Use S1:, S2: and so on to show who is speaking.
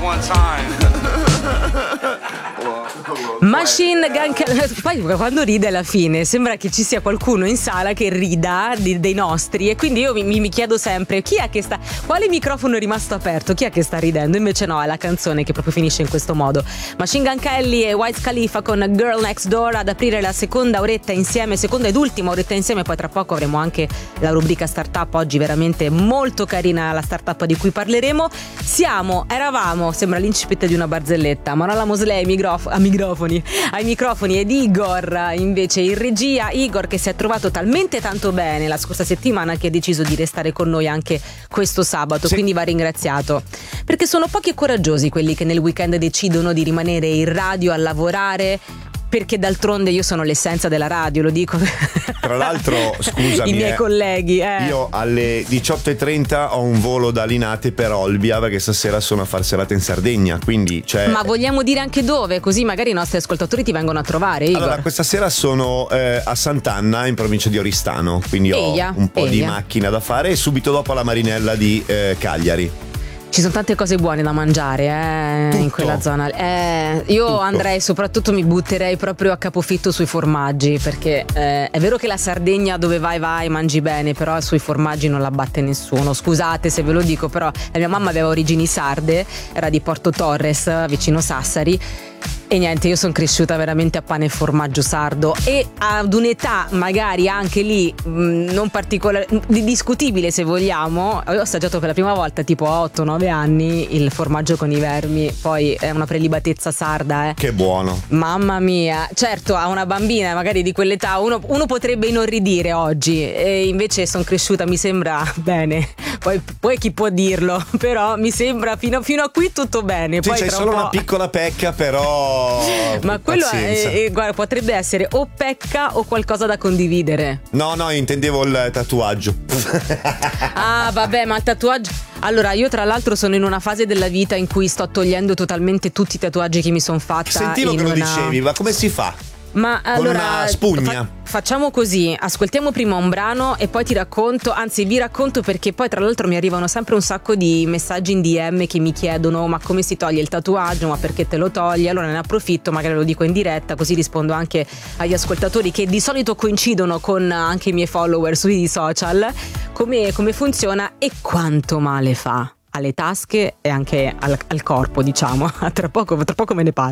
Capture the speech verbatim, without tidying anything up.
S1: one time.
S2: Machine Gun Kelly. Poi quando ride alla fine sembra che ci sia qualcuno in sala che rida di, dei nostri, e quindi io mi, mi chiedo sempre chi è che sta, quale microfono è rimasto aperto, chi è che sta ridendo. Invece no, è la canzone che proprio finisce in questo modo. Machine Gun Kelly e Wiz Khalifa con Girl Next Door ad aprire la seconda oretta insieme, seconda ed ultima oretta insieme. Poi tra poco avremo anche la rubrica startup, oggi veramente molto carina la startup di cui parleremo. Siamo, eravamo, sembra l'incipit di una barzelletta, Manuela Mosley ai microf- a microfoni ai microfoni ed Igor invece in regia. Igor che si è trovato talmente tanto bene la scorsa settimana che ha deciso di restare con noi anche questo sabato, sì. Quindi va ringraziato, perché sono pochi e coraggiosi quelli che nel weekend decidono di rimanere in radio a lavorare, perché d'altronde io sono l'essenza della radio, lo dico.
S3: Tra l'altro, scusami,
S2: i miei
S3: eh,
S2: colleghi eh.
S3: io alle diciotto e trenta ho un volo da Linate per Olbia, perché stasera sono a far serata in Sardegna, quindi cioè...
S2: Ma vogliamo dire anche dove, così magari i nostri ascoltatori ti vengono a trovare, Igor?
S3: Allora, questa sera sono eh, a Sant'Anna, in provincia di Oristano, quindi
S2: Eia,
S3: ho un po'
S2: eia.
S3: di macchina da fare, e subito dopo alla Marinella di eh, Cagliari.
S2: Ci sono tante cose buone da mangiare eh, in quella zona. Eh, io
S3: Tutto.
S2: andrei, soprattutto mi butterei proprio a capofitto sui formaggi, perché eh, è vero che la Sardegna dove vai vai mangi bene, però sui formaggi non la batte nessuno. Scusate se ve lo dico, però la mia mamma aveva origini sarde, era di Porto Torres, vicino Sassari. E niente, io sono cresciuta veramente a pane e formaggio sardo, e ad un'età magari anche lì mh, non particolare, discutibile se vogliamo, avevo assaggiato per la prima volta tipo a otto nove anni il formaggio con i vermi. Poi è una prelibatezza sarda, eh.
S3: Che buono.
S2: Mamma mia, certo a una bambina magari di quell'età uno, uno potrebbe inorridire oggi, e invece sono cresciuta, mi sembra bene. Poi, poi chi può dirlo, però mi sembra fino, fino a qui tutto bene.
S3: Sì,
S2: Poi
S3: c'è
S2: tra
S3: solo
S2: un po'...
S3: una piccola pecca, però
S2: ma quello è, è, guarda, potrebbe essere o pecca o qualcosa da condividere.
S3: No, no, intendevo il tatuaggio.
S2: Ah, vabbè, ma il tatuaggio. Allora, io tra l'altro sono in una fase della vita in cui sto togliendo totalmente tutti i tatuaggi che mi sono fatta.
S3: Sentivo che lo
S2: una...
S3: dicevi, ma come si fa?
S2: Ma allora,
S3: con una spugna.
S2: Fa- facciamo così, ascoltiamo prima un brano e poi ti racconto, anzi vi racconto, perché poi tra l'altro mi arrivano sempre un sacco di messaggi in D M che mi chiedono ma come si toglie il tatuaggio, ma perché te lo togli. Allora ne approfitto, magari lo dico in diretta, così rispondo anche agli ascoltatori che di solito coincidono con anche i miei follower sui social, come, come funziona e quanto male fa alle tasche e anche al, al corpo, diciamo. Tra poco, tra poco me ne parlo.